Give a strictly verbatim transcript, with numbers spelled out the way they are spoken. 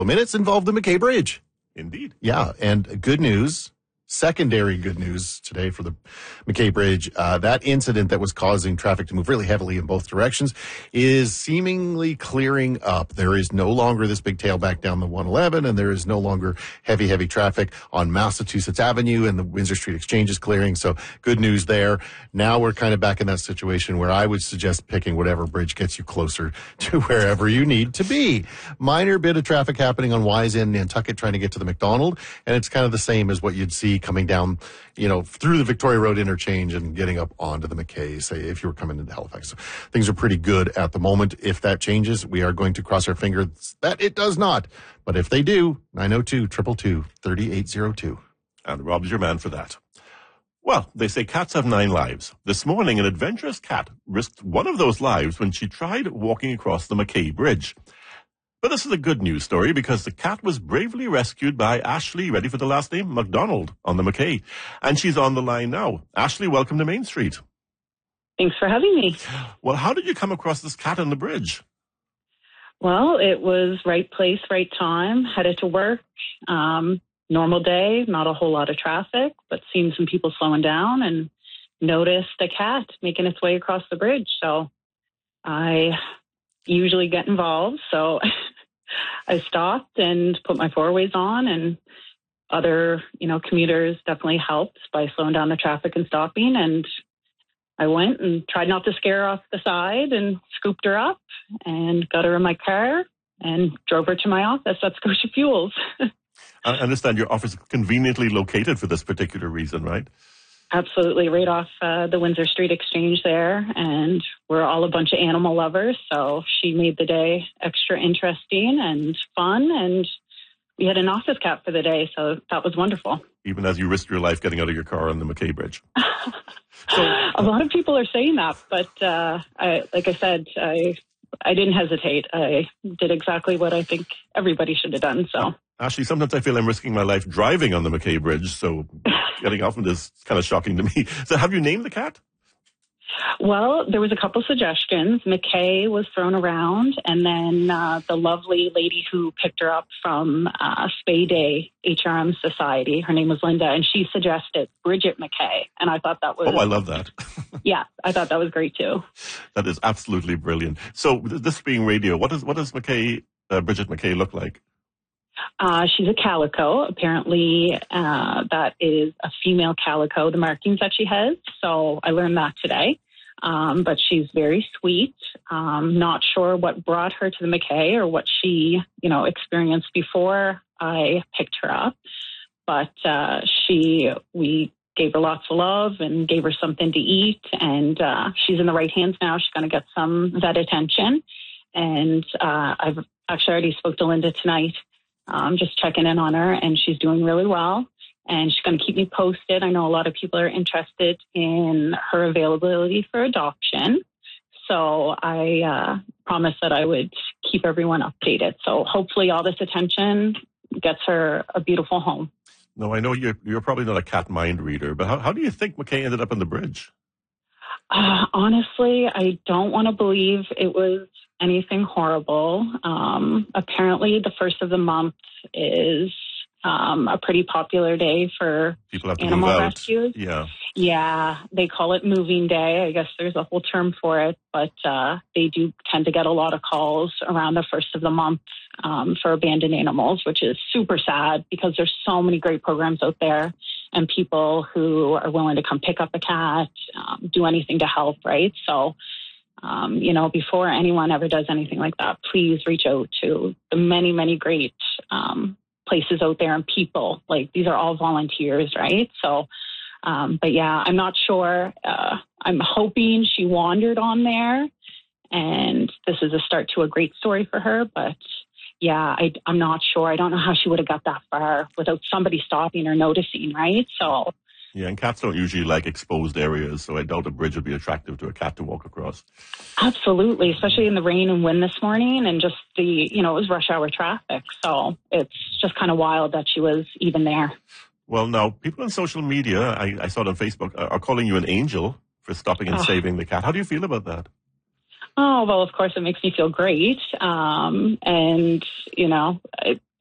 minutes involved the McKay Bridge. Indeed. Yeah, and good news, secondary good news today for the McKay Bridge. Uh, that incident that was causing traffic to move really heavily in both directions is seemingly clearing up. There is no longer this big tailback down the one eleven, and there is no longer heavy, heavy traffic on Massachusetts Avenue, and the Windsor Street Exchange is clearing. So good news there. Now we're kind of back in that situation where I would suggest picking whatever bridge gets you closer to wherever you need to be. Minor bit of traffic happening on Wise in Nantucket trying to get to the McDonald, and it's kind of the same as what you'd see coming down, you know, through the Victoria Road interchange and getting up onto the McKay, say, if you were coming into Halifax. So things are pretty good at the moment. If that changes, we are going to cross our fingers that it does not. But if they do, nine oh two, two two two, three eight oh two. And Rob's your man for that. Well, they say cats have nine lives. This morning, an adventurous cat risked one of those lives when she tried walking across the McKay Bridge. But this is a good news story because the cat was bravely rescued by Ashley, ready for the last name, McDonald, on the McKay. And she's on the line now. Ashley, welcome to Main Street. Thanks for having me. Well, how did you come across this cat on the bridge? Well, it was right place, right time, headed to work. Um, normal day, not a whole lot of traffic, but seeing some people slowing down and noticed a cat making its way across the bridge. So I usually get involved. So I stopped and put my four-ways on, and other, you know, commuters definitely helped by slowing down the traffic and stopping. And I went and tried not to scare her off the side and scooped her up and got her in my car and drove her to my office at Scotia Fuels. I understand your office is conveniently located for this particular reason, right? Absolutely, right off uh, the Windsor Street Exchange there, and we're all a bunch of animal lovers, so she made the day extra interesting and fun, and we had an office cat for the day, so that was wonderful. Even as you risked your life getting out of your car on the McKay Bridge. So, a lot of people are saying that, but uh, I, like I said, I I didn't hesitate. I did exactly what I think everybody should have done, so... Ashley, sometimes I feel I'm risking my life driving on the McKay Bridge, so getting off of this is kind of shocking to me. So have you named the cat? Well, there was a couple suggestions. McKay was thrown around, and then uh, the lovely lady who picked her up from uh, Spay Day H R M Society, her name was Linda, and she suggested Bridget McKay, and I thought that was... Oh, I love that. Yeah, I thought that was great, too. That is absolutely brilliant. So this being radio, what does, what does McKay, uh, Bridget McKay look like? Uh, she's a calico. Apparently, uh, that is a female calico, the markings that she has. So I learned that today. Um, but she's very sweet. Um, not sure what brought her to the McKay or what she, you know, experienced before I picked her up. But uh, she, we gave her lots of love and gave her something to eat. And uh, she's in the right hands now. She's going to get some vet attention. And uh, I've actually already spoke to Linda tonight. I'm um, just checking in on her, and she's doing really well, and she's going to keep me posted. I know a lot of people are interested in her availability for adoption, so I uh, promised that I would keep everyone updated. So hopefully all this attention gets her a beautiful home. No, I know you're, you're probably not a cat mind reader, but how, how do you think McKay ended up on the bridge? Uh, honestly, I don't want to believe it was anything horrible. Um, apparently, the first of the month is um, a pretty popular day for people have to animal move out. rescues. Yeah. Yeah, they call it moving day. I guess there's a whole term for it, but uh, they do tend to get a lot of calls around the first of the month um, for abandoned animals, which is super sad because there's so many great programs out there and people who are willing to come pick up a cat, um, do anything to help, right? So, um, you know, before anyone ever does anything like that, please reach out to the many, many great um, places out there and people. Like, these are all volunteers, right? So, um, but yeah, I'm not sure. Uh, I'm hoping she wandered on there, and this is a start to a great story for her, but yeah, I, I'm not sure. I don't know how she would have got that far without somebody stopping or noticing, right? So, yeah, and cats don't usually like exposed areas, so I doubt a bridge would be attractive to a cat to walk across. Absolutely, especially in the rain and wind this morning, and just the, you know, it was rush hour traffic, so it's just kind of wild that she was even there. Well, now, people on social media, I, I saw it on Facebook, are calling you an angel for stopping and oh. saving the cat. How do you feel about that? Oh, well, of course, it makes me feel great. Um, and, you know, it,